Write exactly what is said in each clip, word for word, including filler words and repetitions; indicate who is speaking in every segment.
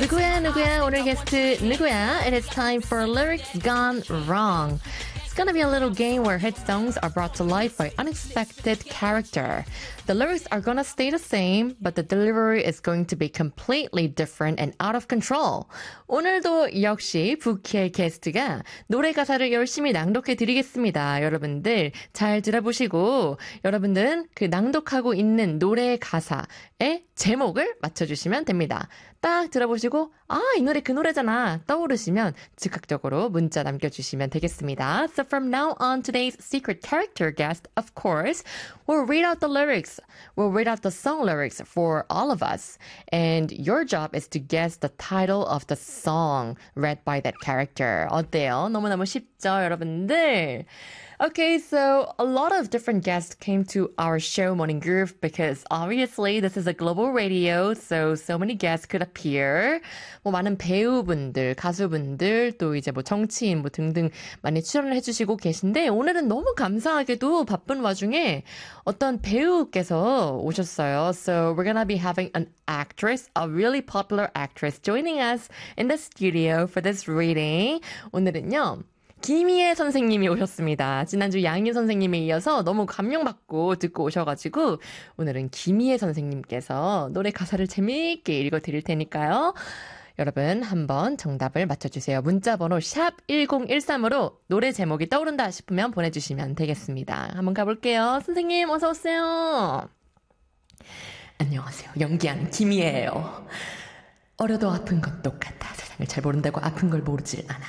Speaker 1: 누구야 누구야 오늘 게스트 누구야? It is time for Lyrics Gone Wrong. It's gonna be a little game where hit songs are brought to life by unexpected character. The lyrics are gonna stay the same, but the delivery is going to be completely different and out of control. 오늘도 역시 부키의 게스트가 노래 가사를 열심히 낭독해 드리겠습니다. 여러분들 잘 들어보시고 여러분들은 그 낭독하고 있는 노래의 가사의 제목을 맞춰주시면 됩니다. 딱 들어보시고 아, 이 노래 그 노래잖아 떠오르시면 즉각적으로 문자 남겨주시면 되겠습니다. So from now on, today's secret character guest, of course, will read out the lyrics. We'll read out the song lyrics for all of us. And your job is to guess the title of the song read by that character. 어때요? 너무너무 쉽죠, 여러분들? Okay, so a lot of different guests came to our show Morning Groove because obviously this is a global radio, so so many guests could appear. 뭐 많은 배우분들, 가수분들, 또 이제 뭐 정치인 뭐 등등 많이 출연을 해주시고 계신데 오늘은 너무 감사하게도 바쁜 와중에 어떤 배우께서 오셨어요. So we're gonna be having an actress, a really popular actress, joining us in the studio for this reading. 오늘은요. 김희애 선생님이 오셨습니다. 지난주 양희 선생님에 이어서 너무 감명받고 듣고 오셔가지고 오늘은 김희애 선생님께서 노래 가사를 재미있게 읽어드릴 테니까요. 여러분 한번 정답을 맞춰주세요. 문자번호 샵 일공일삼으로 노래 제목이 떠오른다 싶으면 보내주시면 되겠습니다. 한번 가볼게요. 선생님 어서 오세요. 안녕하세요. 연기하는 김희애예요. 어려도 아픈 건 똑같아. 세상을 잘 모른다고 아픈 걸 모르질 않아.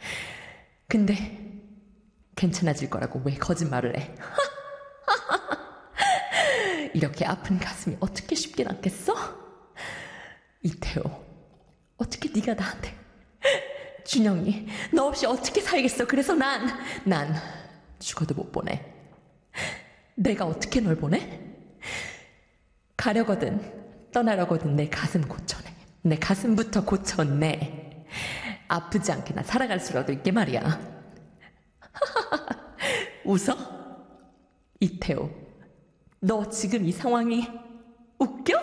Speaker 1: 근데 괜찮아질 거라고 왜 거짓말을 해? 이렇게 아픈 가슴이 어떻게 쉽게 낫겠어? 이태호, 어떻게 네가 나한테? 준영이, 너 없이 어떻게 살겠어? 그래서 난, 난 죽어도 못 보내. 내가 어떻게 널 보내? 가려거든, 떠나려거든 내 가슴 고쳐내. 내 가슴부터 고쳐내. 아프지 않게 나 살아갈 수라도 있게 말이야. 웃어? 이태호, 너 지금 이 상황이 웃겨?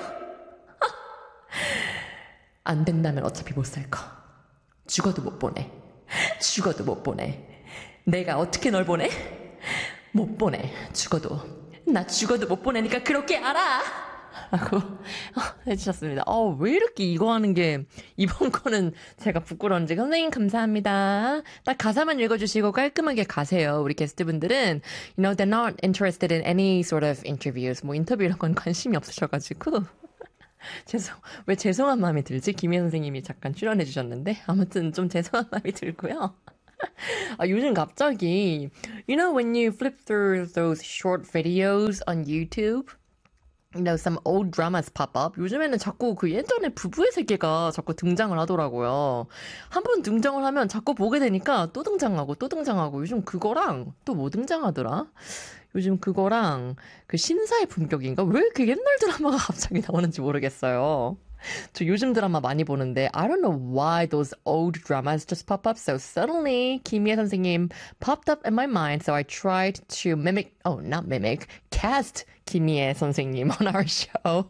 Speaker 1: 안 된다면 어차피 못 살 거. 죽어도 못 보내. 죽어도 못 보내. 내가 어떻게 널 보내? 못 보내. 죽어도. 나 죽어도 못 보내니까 그렇게 알아. 라고 해주셨습니다. 어, 왜 이렇게 이거 하는 게 이번 거는 제가 부끄러운지. 선생님 감사합니다. 딱 가사만 읽어주시고 깔끔하게 가세요. 우리 게스트분들은 you know they're not interested in any sort of interviews. 뭐 인터뷰 이런 건 관심이 없으셔가지고 죄송 왜 죄송한 마음이 들지? 김혜 선생님이 잠깐 출연해 주셨는데 아무튼 좀 죄송한 마음이 들고요. 아, 요즘 갑자기 you know when you flip through those short videos on YouTube. You know, some old dramas pop up. 요즘에는 자꾸 그 예전에 부부의 세계가 자꾸 등장을 하더라고요. 한 번 등장을 하면 자꾸 보게 되니까 또 등장하고 또 등장하고 요즘 그거랑 또 뭐 등장하더라? 요즘 그거랑 그 신사의 품격인가? 왜 이렇게 옛날 드라마가 갑자기 나오는지 모르겠어요. 저 요즘 드라마 많이 보는데 I don't know why those old dramas just pop up so suddenly. 김희애 선생님 popped up in my mind, so I tried to mimic, oh, not mimic, cast 김희애 선생님 on our show.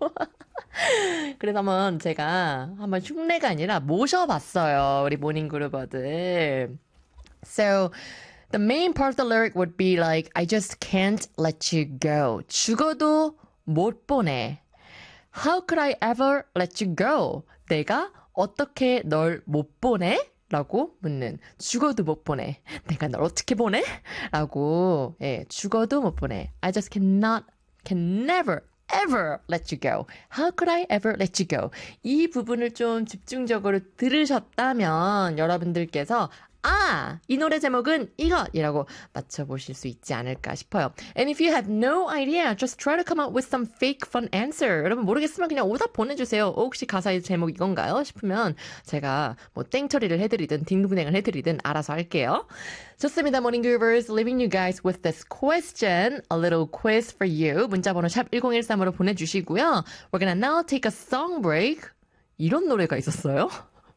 Speaker 1: 그래서 한번 제가 한번 흉내가 아니라 모셔봤어요. 우리 모닝그룹어들. So the main part of the lyric would be like, I just can't let you go. 죽어도 못 보내. How could I ever let you go? 내가 어떻게 널 못 보내? 라고 묻는. 죽어도 못 보내. 내가 널 어떻게 보내? 라고. 예, 죽어도 못 보내. I just cannot, can never, ever let you go. How could I ever let you go? 이 부분을 좀 집중적으로 들으셨다면 여러분들께서 아, 이 노래 제목은 이것이라고 맞춰보실 수 있지 않을까 싶어요. And if you have no idea, just try to come up with some fake fun answer. 여러분 모르겠으면 그냥 오답 보내주세요. 어, 혹시 가사의 제목 이건가요? 싶으면 제가 뭐 땡처리를 해드리든 딩동댕을 해드리든 알아서 할게요. 좋습니다. Morning Groovers, leaving you guys with this question. A little quiz for you. 문자번호 샵 일공일삼으로 보내주시고요. We're gonna now take a song break. 이런 노래가 있었어요?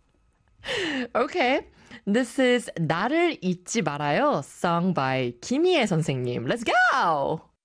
Speaker 1: Okay. This is 나를 잊지 말아요. Sung by 김희애 선생님. Let's go!